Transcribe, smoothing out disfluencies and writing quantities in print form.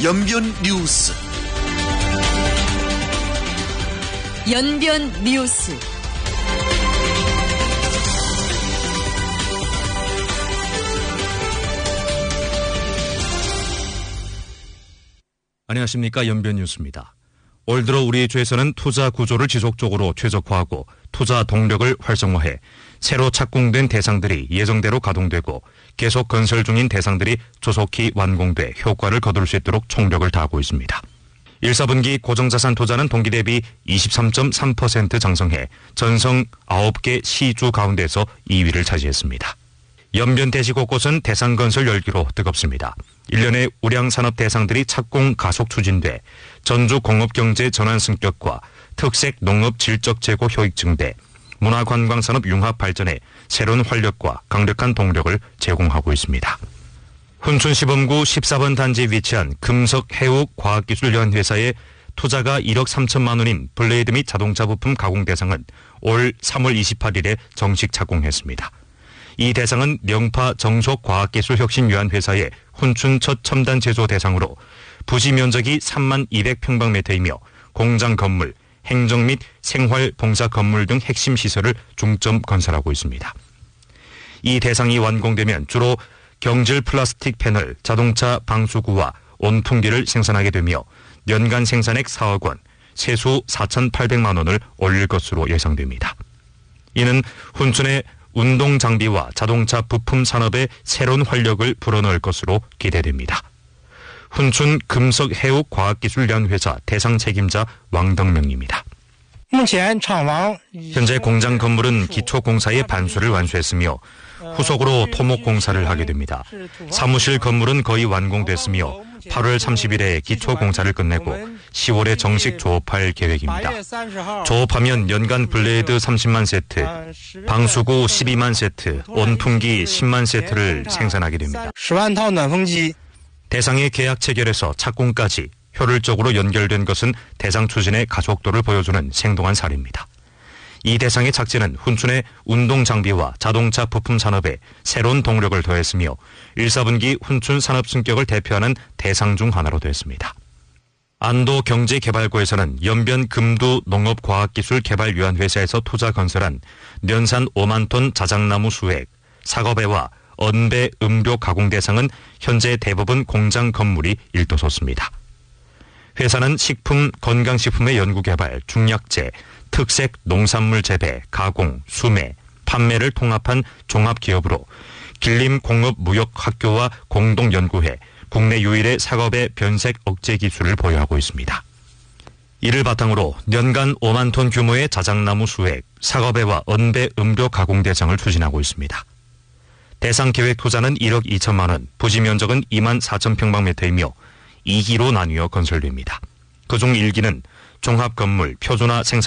연변 뉴스. 연변 뉴스. 안녕하십니까. 연변 뉴스입니다. 올 들어 우리 주에서는 투자 구조를 지속적으로 최적화하고 투자 동력을 활성화해 새로 착공된 대상들이 예정대로 가동되고 계속 건설 중인 대상들이 조속히 완공돼 효과를 거둘 수 있도록 총력을 다하고 있습니다. 1, 4분기 고정자산 투자는 동기 대비 23.3% 장성해 전성 9개 시주 가운데서 2위를 차지했습니다. 연변 대지 곳곳은 대상건설 열기로 뜨겁습니다. 1년의 우량산업 대상들이 착공 가속 추진돼 전주 공업경제 전환 승격과 특색 농업 질적 제고 효익 증대, 문화관광산업 융합 발전에 새로운 활력과 강력한 동력을 제공하고 있습니다. 훈춘시범구 14번 단지에 위치한 금석해욱과학기술연회사의 투자가 1억 3천만 원인 블레이드 및 자동차 부품 가공 대상은 올 3월 28일에 정식 착공했습니다. 이 대상은 명파 정속과학기술혁신유한회사의 훈춘 첫 첨단 제조 대상으로 부지 면적이 3만 200평방미터이며 공장 건물, 행정 및 생활 봉사 건물 등 핵심 시설을 중점 건설하고 있습니다. 이 대상이 완공되면 주로 경질 플라스틱 패널, 자동차 방수구와 온풍기를 생산하게 되며 연간 생산액 4억 원, 세수 4,800만 원을 올릴 것으로 예상됩니다. 이는 훈춘의 운동 장비와 자동차 부품 산업에 새로운 활력을 불어넣을 것으로 기대됩니다. 훈춘 금석해욱과학기술연회사 대상 책임자 왕덕명입니다. 현재 공장 건물은 기초공사의 반수를 완수했으며 후속으로 토목공사를 하게 됩니다. 사무실 건물은 거의 완공됐으며 8월 30일에 기초공사를 끝내고 10월에 정식 조업할 계획입니다. 조업하면 연간 블레이드 30만 세트, 방수구 12만 세트, 온풍기 10만 세트를 생산하게 됩니다. 대상의 계약 체결에서 착공까지 효율적으로 연결된 것은 대상 추진의 가속도를 보여주는 생동한 사례입니다. 이 대상의 착지는 훈춘의 운동 장비와 자동차 부품 산업에 새로운 동력을 더했으며 1, 4분기 훈춘 산업 승격을 대표하는 대상 중 하나로 됐습니다. 안도 경제개발구에서는 연변 금두 농업과학기술개발유한회사에서 투자 건설한 년산 5만 톤 자작나무 수액, 사과배와 언배 음료 가공 대상은 현재 대부분 공장 건물이 일도솟습니다. 회사는 식품, 건강식품의 연구개발, 중약제, 특색 농산물 재배, 가공, 수매, 판매를 통합한 종합기업으로 길림공업무역학교와 공동연구해 국내 유일의 사과배 변색 억제 기술을 보유하고 있습니다. 이를 바탕으로 연간 5만 톤 규모의 자작나무 수액, 사과배와 언배 음료 가공 대상을 추진하고 있습니다. 대상 계획 투자는 1억 2천만 원, 부지 면적은 2만 4천 평방미터이며 2기로 나뉘어 건설됩니다. 그중 1기는 종합건물, 표준화 생산